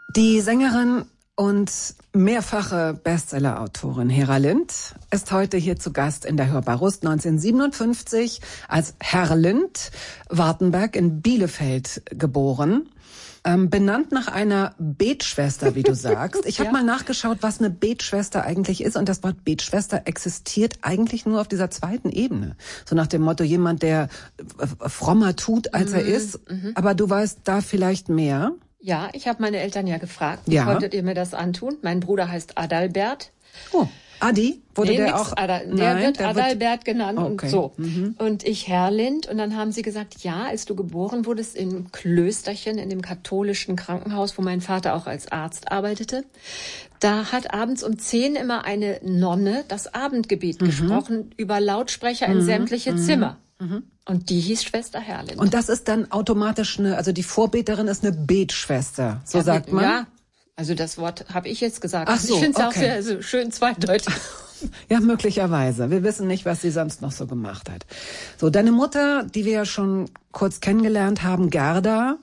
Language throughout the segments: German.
Die Sängerin und mehrfache Bestseller-Autorin Hera Lind ist heute hier zu Gast in der Hörbar Rust. 1957 als Herr Lind Wartenberg in Bielefeld geboren. Benannt nach einer Betschwester, wie du sagst. Ich habe mal nachgeschaut, was eine Betschwester eigentlich ist. Und das Wort Betschwester existiert eigentlich nur auf dieser zweiten Ebene. So nach dem Motto, jemand, der frommer tut, als er ist. Aber du weißt da vielleicht mehr. Ja, ich habe meine Eltern ja gefragt, konntet ihr mir das antun? Mein Bruder heißt Adalbert. Oh, Adi? Wurde der nix auch? Der wird Adalbert genannt und so. Und ich Herr Lind. Und dann haben sie gesagt, ja, als du geboren wurdest im Klösterchen, in dem katholischen Krankenhaus, wo mein Vater auch als Arzt arbeitete, da hat abends um 10 immer eine Nonne das Abendgebet gesprochen über Lautsprecher in sämtliche Zimmer. Und die hieß Schwester Herlind. Und das ist dann automatisch also die Vorbeterin ist eine Betschwester, so sagt man? Ja, also das Wort habe ich jetzt gesagt. Ach so, ich finde es okay. auch sehr schön zweideutig. Ja, möglicherweise. Wir wissen nicht, was sie sonst noch so gemacht hat. So, deine Mutter, die wir ja schon kurz kennengelernt haben, Gerda,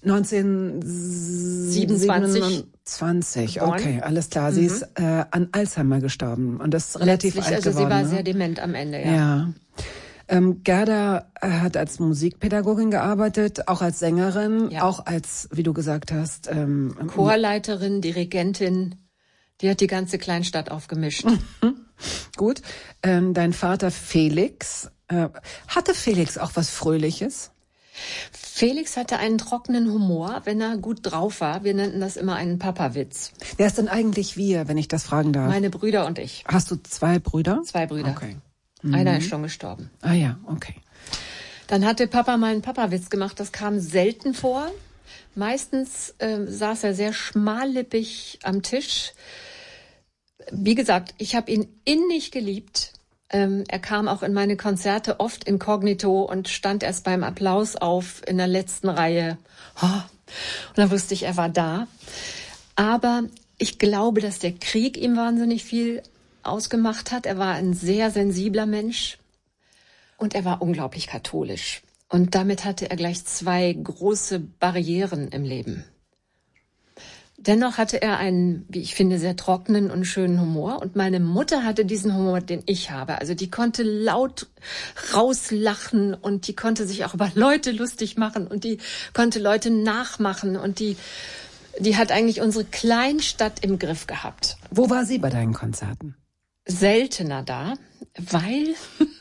1927. Okay, alles klar. Sie ist an Alzheimer gestorben und das ist relativ alt geworden. Also sie war sehr dement am Ende, ja. Gerda hat als Musikpädagogin gearbeitet, auch als Sängerin, auch als, wie du gesagt hast, Chorleiterin, Dirigentin. Die hat die ganze Kleinstadt aufgemischt. Gut. Dein Vater Felix, hatte Felix auch was Fröhliches? Felix hatte einen trockenen Humor, wenn er gut drauf war. Wir nannten das immer einen Papawitz. Wer ist denn eigentlich wir, wenn ich das fragen darf? Meine Brüder und ich. Hast du 2 Brüder? 2 Brüder. Okay. Einer ist schon gestorben. Ah ja, okay. Dann hatte Papa mal einen Papawitz gemacht. Das kam selten vor. Meistens saß er sehr schmallippig am Tisch. Wie gesagt, ich habe ihn innig geliebt. Er kam auch in meine Konzerte oft inkognito und stand erst beim Applaus auf in der letzten Reihe. Und dann wusste ich, er war da. Aber ich glaube, dass der Krieg ihm wahnsinnig viel ausgemacht hat. Er war ein sehr sensibler Mensch und er war unglaublich katholisch. Und damit hatte er gleich 2 große Barrieren im Leben. Dennoch hatte er einen, wie ich finde, sehr trockenen und schönen Humor. Und meine Mutter hatte diesen Humor, den ich habe. Also die konnte laut rauslachen und die konnte sich auch über Leute lustig machen und die konnte Leute nachmachen und die hat eigentlich unsere Kleinstadt im Griff gehabt. Wo war sie bei deinen Konzerten? Seltener da, weil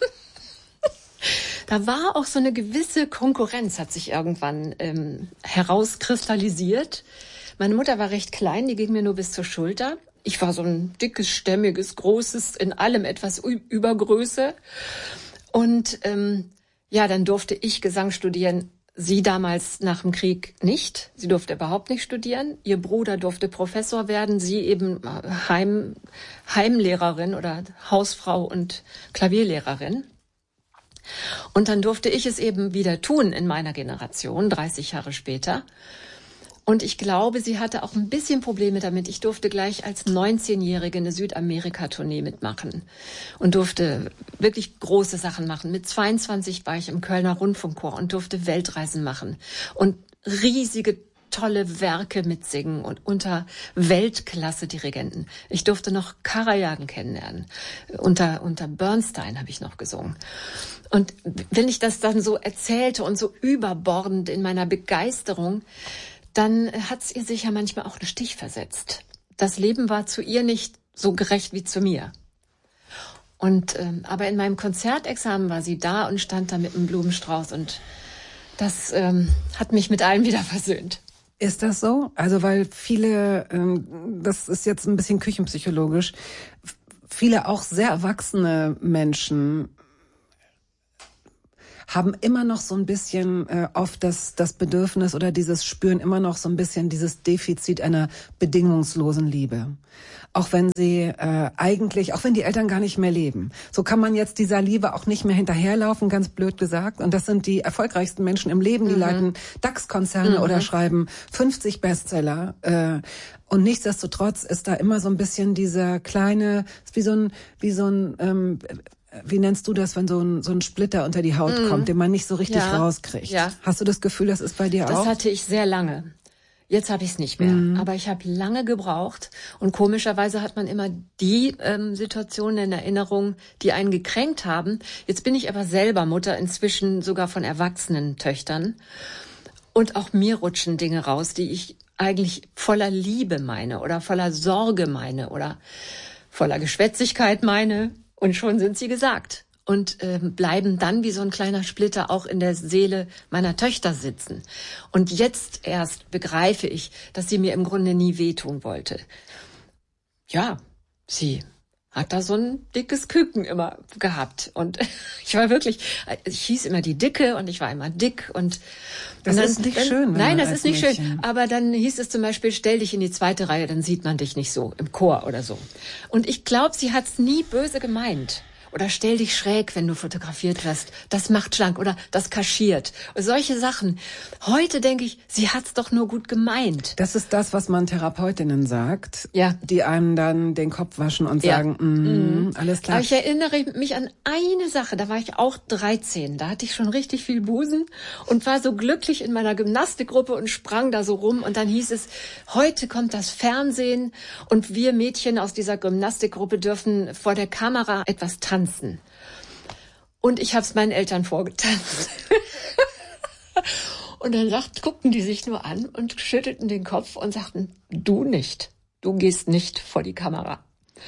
da war auch so eine gewisse Konkurrenz, hat sich irgendwann herauskristallisiert. Meine Mutter war recht klein, die ging mir nur bis zur Schulter. Ich war so ein dickes, stämmiges, großes, in allem etwas Übergröße. Und dann durfte ich Gesang studieren. Sie damals nach dem Krieg nicht. Sie durfte überhaupt nicht studieren. Ihr Bruder durfte Professor werden. Sie eben Heimlehrerin oder Hausfrau und Klavierlehrerin. Und dann durfte ich es eben wieder tun in meiner Generation, 30 Jahre später. Und ich glaube, sie hatte auch ein bisschen Probleme damit. Ich durfte gleich als 19-Jährige eine Südamerika-Tournee mitmachen und durfte wirklich große Sachen machen. Mit 22 war ich im Kölner Rundfunkchor und durfte Weltreisen machen und riesige, tolle Werke mitsingen und unter Weltklasse-Dirigenten. Ich durfte noch Karajan kennenlernen. Unter Bernstein habe ich noch gesungen. Und wenn ich das dann so erzählte und so überbordend in meiner Begeisterung, dann hat es ihr sicher manchmal auch einen Stich versetzt. Das Leben war zu ihr nicht so gerecht wie zu mir. Und aber in meinem Konzertexamen war sie da und stand da mit einem Blumenstrauß und das hat mich mit allen wieder versöhnt. Ist das so? Also weil viele, das ist jetzt ein bisschen küchenpsychologisch, viele auch sehr erwachsene Menschen haben immer noch so ein bisschen oft das Bedürfnis oder dieses Spüren immer noch so ein bisschen dieses Defizit einer bedingungslosen Liebe. Auch wenn sie auch wenn die Eltern gar nicht mehr leben. So kann man jetzt dieser Liebe auch nicht mehr hinterherlaufen, ganz blöd gesagt. Und das sind die erfolgreichsten Menschen im Leben, die leiten DAX-Konzerne oder schreiben 50 Bestseller. Und nichtsdestotrotz ist da immer so ein bisschen dieser kleine, wie nennst du das, wenn so ein Splitter unter die Haut kommt, den man nicht so richtig rauskriegt? Ja. Hast du das Gefühl, das ist bei dir auch? Das hatte ich sehr lange. Jetzt habe ich es nicht mehr, aber ich habe lange gebraucht und komischerweise hat man immer die Situationen in Erinnerung, die einen gekränkt haben. Jetzt bin ich aber selber Mutter, inzwischen sogar von erwachsenen Töchtern und auch mir rutschen Dinge raus, die ich eigentlich voller Liebe meine oder voller Sorge meine oder voller Geschwätzigkeit meine und schon sind sie gesagt. Und bleiben dann wie so ein kleiner Splitter auch in der Seele meiner Töchter sitzen. Und jetzt erst begreife ich, dass sie mir im Grunde nie wehtun wollte. Ja, sie hat da so ein dickes Küken immer gehabt. Und ich hieß immer die Dicke und ich war immer dick. Und das ist nicht schön. Nein, das ist nicht schön. Aber dann hieß es zum Beispiel, stell dich in die zweite Reihe, dann sieht man dich nicht so im Chor oder so. Und ich glaube, sie hat es nie böse gemeint. Oder stell dich schräg, wenn du fotografiert wirst. Das macht schlank oder das kaschiert. Solche Sachen. Heute denke ich, sie hat's doch nur gut gemeint. Das ist das, was man Therapeutinnen sagt, ja, die einem dann den Kopf waschen und sagen, alles klar. Aber ich erinnere mich an eine Sache, da war ich auch 13. Da hatte ich schon richtig viel Busen und war so glücklich in meiner Gymnastikgruppe und sprang da so rum. Und dann hieß es, heute kommt das Fernsehen und wir Mädchen aus dieser Gymnastikgruppe dürfen vor der Kamera etwas tanzen. Und ich habe es meinen Eltern vorgetanzt. Und dann guckten die sich nur an und schüttelten den Kopf und sagten, du nicht, du gehst nicht vor die Kamera.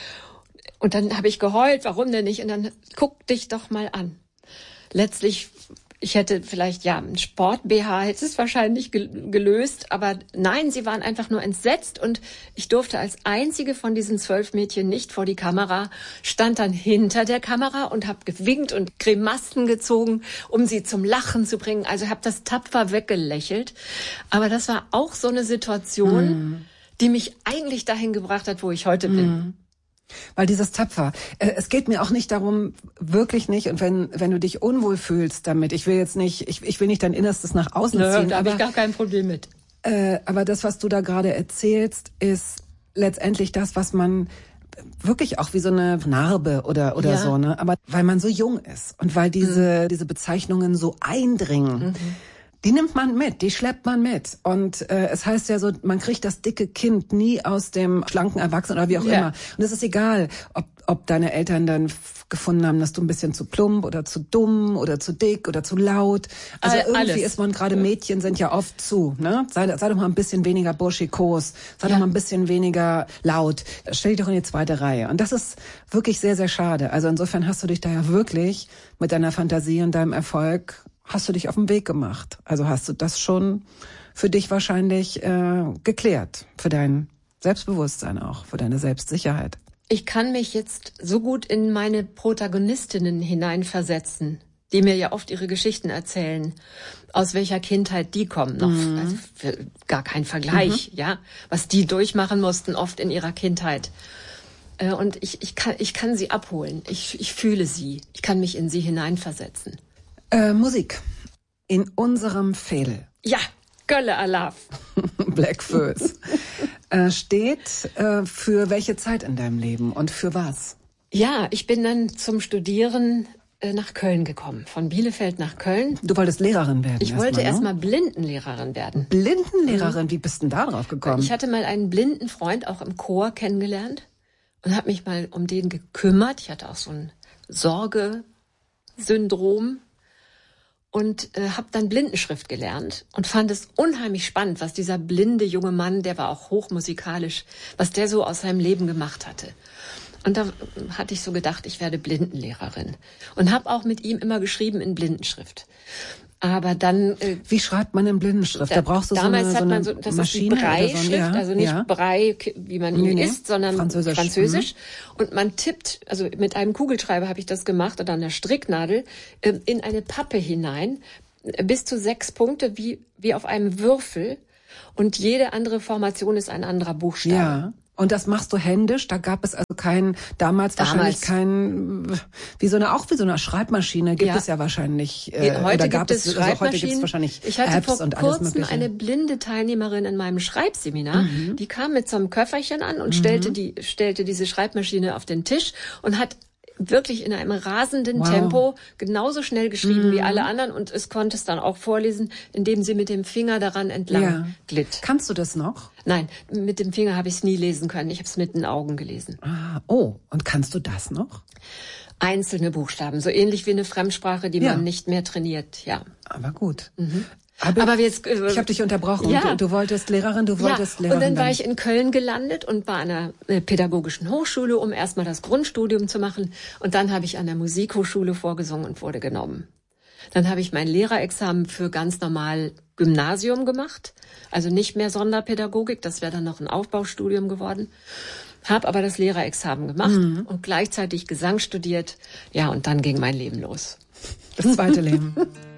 Und dann habe ich geheult, warum denn nicht? Und dann guck dich doch mal an. Letztlich, ich hätte vielleicht, ein Sport-BH hätte es wahrscheinlich gelöst, aber nein, sie waren einfach nur entsetzt und ich durfte als einzige von diesen 12 Mädchen nicht vor die Kamera, stand dann hinter der Kamera und habe gewinkt und Grimassen gezogen, um sie zum Lachen zu bringen. Also habe das tapfer weggelächelt. Aber das war auch so eine Situation, die mich eigentlich dahin gebracht hat, wo ich heute bin. Weil dieses Tapfer, es geht mir auch nicht darum, wirklich nicht, und wenn du dich unwohl fühlst damit, ich will nicht dein Innerstes nach außen ziehen. Da habe ich gar kein Problem mit. Aber das, was du da gerade erzählst, ist letztendlich das, was man wirklich auch wie so eine Narbe oder so, ne? Aber weil man so jung ist und weil diese Bezeichnungen so eindringen, die nimmt man mit, die schleppt man mit. Und es heißt ja so, man kriegt das dicke Kind nie aus dem schlanken Erwachsenen oder wie auch immer. Und es ist egal, ob deine Eltern dann gefunden haben, dass du ein bisschen zu plump oder zu dumm oder zu dick oder zu laut. Also irgendwie ist man, gerade Mädchen sind ja oft ne? Sei doch mal ein bisschen weniger burschikos, sei doch mal ein bisschen weniger laut. Stell dich doch in die zweite Reihe. Und das ist wirklich sehr, sehr schade. Also insofern hast du dich da ja wirklich mit deiner Fantasie und deinem Erfolg hast du dich auf den Weg gemacht. Also hast du das schon für dich wahrscheinlich geklärt. Für dein Selbstbewusstsein auch, für deine Selbstsicherheit. Ich kann mich jetzt so gut in meine Protagonistinnen hineinversetzen, die mir ja oft ihre Geschichten erzählen, aus welcher Kindheit die kommen. Noch also gar kein Vergleich, was die durchmachen mussten, oft in ihrer Kindheit. Und ich kann sie abholen. Ich fühle sie. Ich kann mich in sie hineinversetzen. Musik. In unserem Fädel. Ja, Gölle Alaf. Black Föß. Steht für welche Zeit in deinem Leben und für was? Ja, ich bin dann zum Studieren nach Köln gekommen. Von Bielefeld nach Köln. Du wolltest Lehrerin werden? Ich wollte erstmal Blindenlehrerin werden. Blindenlehrerin? Wie bist denn da drauf gekommen? Ich hatte mal einen blinden Freund auch im Chor kennengelernt und habe mich mal um den gekümmert. Ich hatte auch so ein Sorgesyndrom. Und habe dann Blindenschrift gelernt und fand es unheimlich spannend, was dieser blinde junge Mann, der war auch hochmusikalisch, was der so aus seinem Leben gemacht hatte. Und da hatte ich so gedacht, ich werde Blindenlehrerin. Und habe auch mit ihm immer geschrieben in Blindenschrift. Aber dann... Wie schreibt man in Blindenschrift? Da brauchst du damals so eine hat man das Maschine ist die Braille-Schrift, also nicht Braille, wie man ihn isst, sondern Französisch. Und man tippt, also mit einem Kugelschreiber habe ich das gemacht oder einer Stricknadel, in eine Pappe hinein, bis zu 6 Punkte, wie auf einem Würfel. Und jede andere Formation ist ein anderer Buchstabe. Ja. Und das machst du händisch? Da gab es also wahrscheinlich kein, wie so eine Schreibmaschine gibt es ja wahrscheinlich. Heute gibt es Schreibmaschinen. Also heute gibt es wahrscheinlich ich hatte Apps vor und alles kurzem Mögliche. eine blinde Teilnehmerin in meinem Schreibseminar, die kam mit so einem Köfferchen an und stellte diese Schreibmaschine auf den Tisch und hat wirklich in einem rasenden Tempo genauso schnell geschrieben wie alle anderen und es konnte es dann auch vorlesen, indem sie mit dem Finger daran entlang glitt. Kannst du das noch? Nein, mit dem Finger habe ich es nie lesen können. Ich habe es mit den Augen gelesen. Und kannst du das noch? Einzelne Buchstaben, so ähnlich wie eine Fremdsprache, die man nicht mehr trainiert, ja. Aber gut. Aber jetzt, ich habe dich unterbrochen. Ja. Du wolltest Lehrerin, Lehrerin. Und dann war ich in Köln gelandet und war an einer pädagogischen Hochschule, um erstmal das Grundstudium zu machen. Und dann habe ich an der Musikhochschule vorgesungen und wurde genommen. Dann habe ich mein Lehrerexamen für ganz normal Gymnasium gemacht, also nicht mehr Sonderpädagogik, das wäre dann noch ein Aufbaustudium geworden. Habe aber das Lehrerexamen gemacht und gleichzeitig Gesang studiert. Ja, und dann ging mein Leben los. Das zweite Leben.